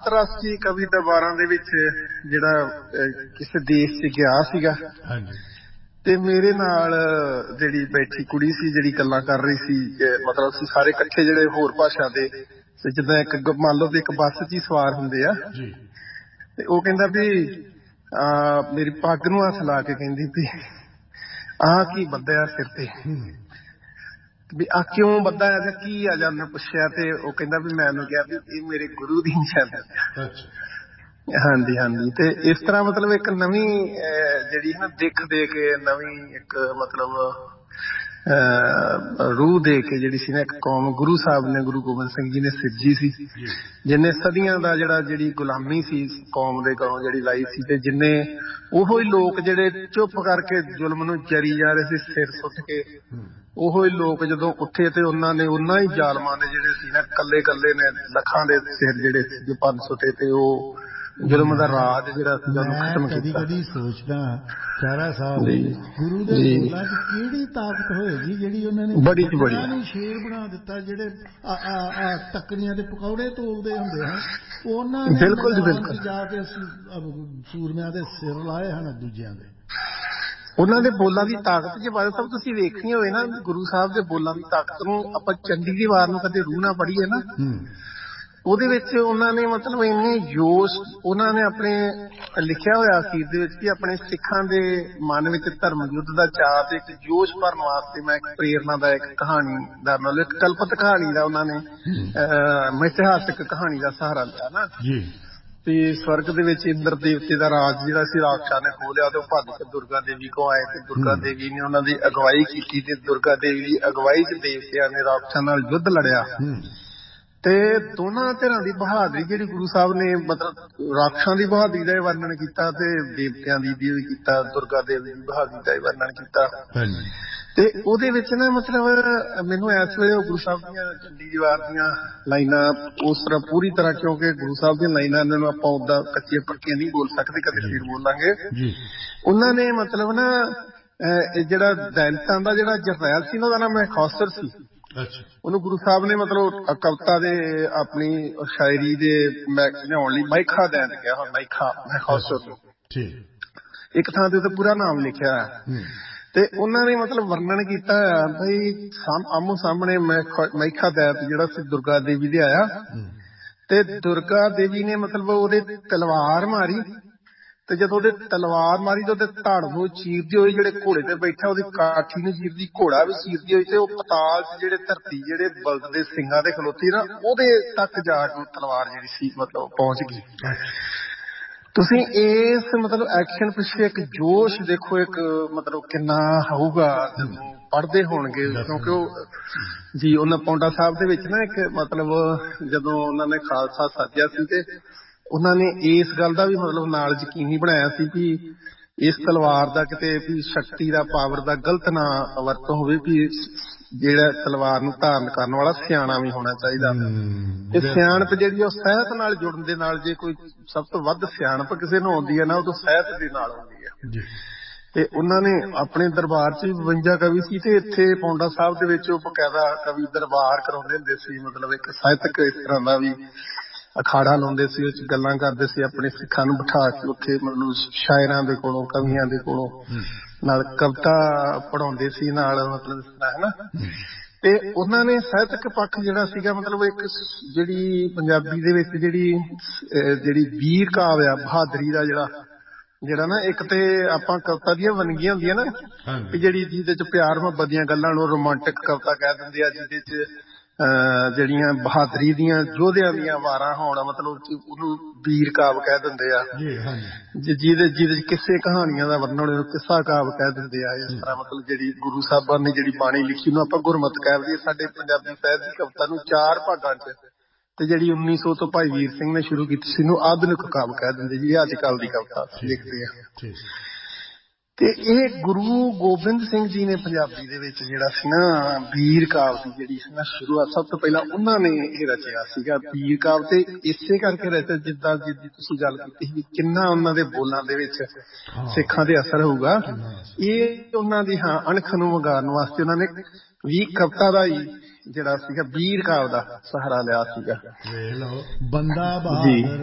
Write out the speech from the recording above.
ਅੰਤਰਰਾਸ਼ਟਰੀ ਕਵੀ ਦਰਬਾਰਾਂ ਦੇ ਵਿੱਚ ਜਿਹੜਾ ਕਿਸੇ ਦੇਸ਼ 'ਚ ਗਿਆ ਸੀਗਾ ਤੇ ਮੇਰੇ ਨਾਲ ਜਿਹੜੀ ਬੈਠੀ ਕੁੜੀ ਸੀ ਜਿਹੜੀ ਗੱਲਾਂ ਕਰ ਰਹੀ ਸੀ, ਮਤਲਬ ਅਸੀਂ ਸਾਰੇ ਇਕੱਠੇ ਜਿਹੜੇ ਹੋਰ ਭਾਸ਼ਾ ਦੇ, ਜਿੱਦਾਂ ਇੱਕ ਮੰਨ ਲਓ ਵੀ ਇੱਕ ਬੱਸ 'ਚ ਹੀ ਸਵਾਰ ਹੁੰਦੇ ਆ, ਤੇ ਉਹ ਕਹਿੰਦਾ ਵੀ ਮੇਰੀ ਪੱਗ ਨੂੰ ਹੱਥ ਲਾ ਕੇ ਕਹਿੰਦੀ ਵੀ ਆਹ ਕੀ ਬੱਧਿਆ ਸਿਰ ਤੇ, ਵੀ ਆਹ ਕਿਉਂ ਬੱਧਾ ਆ ਜਾਂ ਕੀ ਆ ਜਾਂ ਉਹਨੇ ਪੁੱਛਿਆ, ਤੇ ਉਹ ਕਹਿੰਦਾ ਵੀ ਮੈਂ ਉਹਨੂੰ ਕਿਹਾ ਵੀ ਇਹ ਮੇਰੇ ਗੁਰੂ ਦੀ ਨਿਸ਼ਾਨੀ। ਹਾਂਜੀ ਹਾਂਜੀ। ਤੇ ਇਸ ਤਰ੍ਹਾਂ ਮਤਲਬ ਇੱਕ ਨਵੀਂ ਜਿਹੜੀ ਨਾ ਦਿੱਖ ਦੇ ਕੇ, ਨਵੀਂ ਇੱਕ ਮਤਲਬ ਰੂਹ ਦੇ ਕੇ ਜਿਹੜੀ ਸੀ ਨਾ ਇੱਕ ਕੌਮ ਗੁਰੂ ਸਾਹਿਬ ਨੇ, ਗੁਰੂ ਗੋਬਿੰਦ ਸਿੰਘ ਜੀ ਨੇ ਸਿਰਜੀ ਸੀ, ਜਿੰਨੇ ਸਦੀਆਂ ਦਾ ਜਿਹੜੀ ਗੁਲਾਮੀ ਸੀ ਕੌਮ ਦੇ ਕੋਲੋਂ ਜਿਹੜੀ ਲਾਈ ਸੀ, ਤੇ ਜਿੰਨੇ ਉਹੋ ਹੀ ਲੋਕ ਜਿਹੜੇ ਚੁੱਪ ਕਰਕੇ ਜ਼ੁਲਮ ਨੂੰ ਜਰੀ ਜਾ ਰਹੇ ਸੀ ਸਿਰ ਸੁੱਟ ਕੇ, ਉਹੋ ਹੀ ਲੋਕ ਜਦੋਂ ਉੱਠੇ ਤੇ ਉਹਨਾਂ ਨੇ ਉਹਨਾਂ ਹੀ ਜ਼ਾਲਮਾਂ ਨੇ ਜਿਹੜੇ ਸੀ ਨਾ ਕੱਲੇ ਕੱਲੇ ਨੇ ਲੱਖਾਂ ਦੇ ਸਿਰ ਜਿਹੜੇ ਸੀ ਭੰਨ ਸੁੱਟੇ, ਤੇ ਉਹ ਜ਼ੁਲਮ ਦਾ ਰਾਜ ਜਿਹੜਾ ਸੀ ਉਹਨੂੰ ਖਤਮ ਕੀਤਾ। ਕਦੀ ਸੋਚਦਾ ਖਹਿਰਾ ਸਾਹਿਬ, ਗੁਰੂ ਦੇ ਬੋਲਾਂ 'ਚ ਕਿਹੜੀ ਤਾਕਤ ਹੋਏਗੀ ਜਿਹੜੀ ਉਹਨਾਂ ਨੇ ਬੜੀ ਨੂੰ ਸ਼ੇਰ ਬਣਾ ਦਿੱਤਾ, ਜਿਹੜੇ ਤੱਕਣੀਆਂ ਦੇ ਪਕੌੜੇ ਤੋਲਦੇ ਹੁੰਦੇ ਹਨ ਉਹਨਾਂ ਨੇ ਬਿਲਕੁਲ ਜਾ ਕੇ ਸੂਰਮਿਆਂ ਦੇ ਸਿਰ ਲਾਏ ਹਨ ਦੂਜਿਆਂ ਦੇ। ਉਹਨਾਂ ਦੇ ਬੋਲਾਂ ਦੀ ਤਾਕਤ ਜੇ ਬਾਦਲ ਸਾਹਿਬ ਤੁਸੀਂ ਵੇਖਣੀ ਹੋਵੇ ਨਾ, ਗੁਰੂ ਸਾਹਿਬ ਦੇ ਬੋਲਾਂ ਦੀ ਤਾਕਤ ਨੂੰ ਆਪਾਂ ਚੰਡੀ ਦੀ ਵਾਰ ਨੂੰ ਕਦੇ ਰੂਹ ਨਾ ਪੜ੍ਹੀਏ ਨਾ, ਉਹਦੇ ਵਿੱਚ ਉਹਨਾਂ ਨੇ ਮਤਲਬ ਇੰਨੇ ਜੋਸ਼ ਉਹਨਾਂ ਨੇ ਆਪਣੇ ਲਿਖਿਆ ਹੋਇਆ ਸੀ ਦੇ ਵਿੱਚ ਕਿ ਆਪਣੇ ਸਿੱਖਾਂ ਦੇ ਮਨ ਵਿੱਚ ਧਰਮ ਯੁੱਧ ਦਾ ਚਾਅ ਤੇ ਇੱਕ ਜੋਸ਼ ਭਰਨ ਵਾਸਤੇ ਮੈਂ ਇੱਕ ਪ੍ਰੇਰਨਾ ਦਾ ਇੱਕ ਕਹਾਣੀ ਦਾ ਮਤਲਬ ਇੱਕ ਕਲਪਤ ਕਹਾਣੀ ਦਾ ਉਹਨਾਂ ਨੇ ਇਤਿਹਾਸਿਕ ਕਹਾਣੀ ਦਾ ਸਹਾਰਾ ਲਿਆ ਨਾ, ਤੇ ਸਵਰਗ ਦੇ ਵਿੱਚ ਇੰਦਰ ਦੇਵਤੇ ਦਾ ਰਾਜ ਜਿਹੜਾ ਸੀ ਰਾਖਸ਼ਾਂ ਨੇ ਖੋਲਿਆ, ਤੇ ਉਹ ਭੱਜ ਕੇ ਦੁਰਗਾ ਦੇਵੀ ਕੋਲ ਆਏ, ਤੇ ਦੁਰਗਾ ਦੇਵੀ ਨੇ ਉਹਨਾਂ ਦੀ ਅਗਵਾਈ ਕੀਤੀ, ਤੇ ਦੁਰਗਾ ਦੇਵੀ ਦੀ ਅਗਵਾਈ 'ਚ ਦੇਵਤਿਆਂ ਨੇ ਰਾਖਸ਼ਾਂ ਨਾਲ ਯੁੱਧ ਲੜਿਆ, ਤੇ ਦੋਨਾਂ ਧਿਰਾਂ ਦੀ ਬਹਾਦਰੀ ਜਿਹੜੀ ਗੁਰੂ ਸਾਹਿਬ ਨੇ ਮਤਲਬ ਰਾਖਸ਼ਾਂ ਦੀ ਬਹਾਦਰੀ ਦਾ ਵਰਣਨ ਕੀਤਾ ਤੇ ਦੇਵਤਿਆਂ ਦੀ ਵੀ ਕੀਤਾ, ਦੁਰਗਾ ਦੇਵੀ ਦੀ ਬਹਾਦਰੀ ਦਾ ਵਰਣਨ ਕੀਤਾ, ਤੇ ਉਹਦੇ ਵਿੱਚ ਨਾ ਮਤਲਬ ਮੈਨੂੰ ਇਸ ਵੇਲੇ ਗੁਰੂ ਸਾਹਿਬ ਦੀਆਂ ਚੰਡੀ ਦੀ ਵਾਰ ਦੀਆਂ ਲਾਈਨਾਂ ਉਸ ਤਰ੍ਹਾਂ ਪੂਰੀ ਤਰ੍ਹਾਂ, ਕਿਉਂਕਿ ਗੁਰੂ ਸਾਹਿਬ ਦੀਆਂ ਲਾਈਨਾਂ ਇਹਨਾਂ ਨੂੰ ਆਪਾਂ ਓਦਾਂ ਕੱਚੀਆਂ ਪੱਕੀਆਂ ਨਹੀਂ ਬੋਲ ਸਕਦੇ, ਕਦੇ ਫਿਰ ਬੋਲਾਂਗੇ। ਉਹਨਾਂ ਨੇ ਮਤਲਬ ਨਾ ਜਿਹੜਾ ਦੈਂਤਾਂ ਦਾ ਜਿਹੜਾ ਜਰਨੈਲ ਸੀ ਨਾ, ਉਹਦਾ ਨਾਮ ਮੈਖੌਸਰ ਸੀ, ਉਹਨੂੰ ਗੁਰੂ ਸਾਹਿਬ ਨੇ ਮਤਲਬ ਕਵਿਤਾ ਦੇ ਆਪਣੀ ਸ਼ਾਇਰੀ ਦੇ ਲਿਆਉਣ ਲਈ ਮਾਈਖਾ ਦੈਂਤ ਕਿਹਾ, ਮਾਈਖਾ ਮੈਖੌਸਰ ਨੂੰ ਇੱਕ ਥਾਂ ਤੇ ਉਹਦਾ ਪੂਰਾ ਨਾਮ ਲਿਖਿਆ ਹੈ, ਤੇ ਉਹਨਾਂ ਨੇ ਮਤਲਬ ਵਰਣਨ ਕੀਤਾ ਬਈ ਆਮੋ ਸਾਹਮਣੇ ਮਾਈਖਾ ਦੈਂਤ ਜਿਹੜਾ ਸੀ ਦੁਰਗਾ ਦੇਵੀ ਦੇ ਆਇਆ, ਤੇ ਦੁਰਗਾ ਦੇਵੀ ਨੇ ਮਤਲਬ ਉਹਦੇ ਤਲਵਾਰ ਮਾਰੀ, ਤੇ ਜਦੋਂ ਉਹਦੇ ਤਲਵਾਰ ਮਾਰੀ ਤੇ ਉਹਦੇ ਧੜ ਨੂੰ ਚੀਰਦੀ ਹੋਈ ਜਿਹੜੇ ਘੋੜੇ ਤੇ ਬੈਠਾ ਉਹਦੀ ਕਾਠੀ ਨੂੰ ਚੀਰਦੀ, ਘੋੜਾ ਵੀ ਚੀਰਦੀ ਹੋਈ, ਤੇ ਉਹ ਪਤਾਲ 'ਚ ਜਿਹੜੇ ਧਰਤੀ ਜਿਹੜੇ ਬਲਦ ਦੇ ਸਿੰਘਾਂ ਦੇ ਖਲੋਤੀ ਨਾ ਉਹਦੇ ਤੱਕ ਜਾ ਕੇ ਤਲਵਾਰ ਜਿਹੜੀ ਸੀ ਮਤਲਬ ਪਹੁੰਚ ਗਈ। ਤੁਸੀਂ ਇਸ ਮਤਲਬ ਐਕਸ਼ਨ ਪਿੱਛੇ ਇੱਕ ਜੋਸ਼ ਦੇਖੋ, ਇੱਕ ਮਤਲਬ ਕਿੰਨਾ ਹੋਊਗਾ ਜਦੋਂ ਪੜ੍ਹਦੇ ਹੋਣਗੇ, ਕਿਉਂਕਿ ਉਹ ਜੀ ਉਹਨਾਂ ਪੌਂਟਾ ਸਾਹਿਬ ਦੇ ਵਿੱਚ ਨਾ ਇੱਕ ਮਤਲਬ ਜਦੋਂ ਉਹਨਾਂ ਨੇ ਖਾਲਸਾ ਸਾਜਿਆ ਸੀ, ਤੇ ਉਹਨਾਂ ਨੇ ਇਸ ਗੱਲ ਦਾ ਵੀ ਮਤਲਬ ਨਾਲ ਯਕੀਨੀ ਬਣਾਇਆ ਸੀ ਵੀ ਇਸ ਤਲਵਾਰ ਦਾ ਕਿਤੇ ਵੀ ਸ਼ਕਤੀ ਦਾ ਪਾਵਰ ਦਾ ਗਲਤ ਨਾ ਵਰਤੋਂ ਹੋਵੇ, ਵੀ ਜਿਹੜਾ ਤਲਵਾਰ ਨੂੰ ਧਾਰਨ ਕਰਨ ਵਾਲਾ ਸਿਆਣਾ ਵੀ ਹੋਣਾ ਚਾਹੀਦਾ, ਤੇ ਸਿਆਣਪ ਜਿਹੜੀ ਉਹ ਸਹਿਤ ਨਾਲ ਜੁੜਨ ਦੇ ਨਾਲ, ਜੇ ਕੋਈ ਸਭ ਤੋਂ ਵੱਧ ਸਿਆਣਪ ਕਿਸੇ ਨੂੰ ਆਉਂਦੀ ਹੈ ਨਾ, ਉਦੋਂ ਸਹਿਤ ਦੇ ਨਾਲ ਆਉਂਦੀ ਹੈ। ਤੇ ਉਹਨਾਂ ਨੇ ਆਪਣੇ ਦਰਬਾਰ 'ਚ 52 ਕਵੀ ਸੀ, ਤੇ ਇੱਥੇ ਪੌਂਟਾ ਸਾਹਿਬ ਦੇ ਵਿੱਚ ਉਹ ਬਕਾਇਦਾ ਕਵੀ ਦਰਬਾਰ ਕਰਾਉਂਦੇ ਹੁੰਦੇ ਸੀ, ਮਤਲਬ ਇੱਕ ਸਾਹਿਤਕ ਇਸ ਤਰ੍ਹਾਂ ਦਾ ਵੀ ਅਖਾੜਾ ਲਾਉਂਦੇ ਸੀ, ਉਹ 'ਚ ਗੱਲਾਂ ਕਰਦੇ ਸੀ, ਆਪਣੇ ਸਿੱਖਾਂ ਨੂੰ ਬਿਠਾ ਕੇ ਉੱਥੇ ਮਤਲਬ ਸ਼ਾਇਰਾਂ ਦੇ ਕੋਲੋਂ, ਕਵੀਆਂ ਦੇ ਕੋਲੋਂ ਨਾਲ ਕਵਿਤਾ ਪੜ੍ਹਾਉਂਦੇ ਸੀ ਨਾਲ, ਮਤਲਬ ਇਸ ਤਰ੍ਹਾਂ ਹੈ ਨਾ, ਤੇ ਉਹਨਾਂ ਨੇ ਸਾਹਿਤਕ ਪੱਖ ਜਿਹੜਾ ਸੀਗਾ ਮਤਲਬ ਇੱਕ ਜਿਹੜੀ ਪੰਜਾਬੀ ਦੇ ਵਿੱਚ ਜਿਹੜੀ ਵੀਰ ਕਾਵਿ ਆ, ਬਹਾਦਰੀ ਦਾ ਜਿਹੜਾ ਨਾ, ਇੱਕ ਤੇ ਆਪਾਂ ਕਵਿਤਾ ਦੀਆਂ ਵੰਨਗੀਆਂ ਹੁੰਦੀਆਂ ਨਾ, ਜਿਹੜੀ ਜਿਹਦੇ 'ਚ ਪਿਆਰ ਮੁਹੱਬਤ ਦੀਆਂ ਗੱਲਾਂ ਨੂੰ ਰੋਮਾਂਟਿਕ ਕਵਿਤਾ ਕਹਿ ਦਿੰਦੇ ਆ, ਜਿਹਦੇ 'ਚ ਜਿਹੜੀਆਂ ਬਹਾਦਰੀ ਦੀਆਂ ਯੋਧਿਆਂ ਦੀਆਂ ਵਾਰਾਂ ਹੋਣ, ਮਤਲਬ ਉਹਨੂੰ ਵੀਰ ਕਾਵਿ ਕਹਿ ਦਿੰਦੇ ਆ, ਜਿਹਦੇ 'ਚ ਕਿਸੇ ਕਹਾਣੀਆਂ ਦਾ ਵਰਣਨ ਉਹਨੂੰ ਕਿੱਸਾ ਕਾਵਿ ਕਹਿ ਦਿੰਦੇ ਆ। ਇਸ ਤਰ੍ਹਾਂ ਮਤਲਬ ਜਿਹੜੀ ਗੁਰੂ ਸਾਹਿਬਾਂ ਨੇ ਜਿਹੜੀ ਬਾਣੀ ਲਿਖੀ ਉਹਨੂੰ ਆਪਾਂ ਗੁਰਮਤਿ ਕਹਿ ਦਈਏ। ਸਾਡੇ ਪੰਜਾਬੀ ਸਾਹਿਤ ਦੀ ਕਵਿਤਾ ਨੂੰ 4 ਭਾਗਾਂ 'ਚ, ਤੇ ਜਿਹੜੀ 1900 ਤੋਂ ਭਾਈ ਵੀਰ ਸਿੰਘ ਨੇ ਸ਼ੁਰੂ ਕੀਤੀ ਸੀ ਉਹਨੂੰ ਆਧੁਨਿਕ ਕਾਵਿ ਕਹਿ ਦਿੰਦੇ, ਜਿਹੜੀ ਅੱਜ ਕੱਲ੍ਹ ਦੀ ਕਵਿਤਾ ਲਿਖਦੇ ਆ। ਤੇ ਇਹ ਗੁਰੂ ਗੋਬਿੰਦ ਸਿੰਘ ਜੀ ਨੇ ਪੰਜਾਬੀ ਦੇ ਵਿੱਚ ਜਿਹੜਾ ਸੀ ਨਾ ਵੀਰ ਕਾਵਿ ਦੀ ਜਿਹੜੀ ਸੀ ਨਾ ਸ਼ੁਰੂਆਤ, ਸਭ ਤੋਂ ਪਹਿਲਾਂ ਉਹਨਾਂ ਨੇ ਇਹ ਰਚਿਆ ਸੀਗਾ ਵੀਰ ਕਾਵਿ, ਤੇ ਇਸੇ ਕਰਕੇ ਰਚਿਆ ਜਿੱਦਾਂ ਜਿੱਦੀ ਤੁਸੀਂ ਗੱਲ ਕੀਤੀ ਸੀ ਕਿੰਨਾ ਉਹਨਾਂ ਦੇ ਬੋਲਾਂ ਦੇ ਵਿੱਚ ਸਿੱਖਾਂ ਦੇ ਅਸਰ ਹੋਊਗਾ, ਇਹ ਉਹਨਾਂ ਦੀ ਅਣਖ ਨੂੰ ਵੰਗਾਰਨ ਵਾਸਤੇ ਉਹਨਾਂ ਨੇ ਵੀ ਕਵਿਤਾ ਦਾ ਹੀ ਜਿਹੜਾ ਸੀਗਾ ਵੀਰ ਕਾਵਿ ਦਾ ਸਹਾਰਾ ਲਿਆ ਸੀਗਾ। ਬੰਦਾ ਬਹਾਦਰ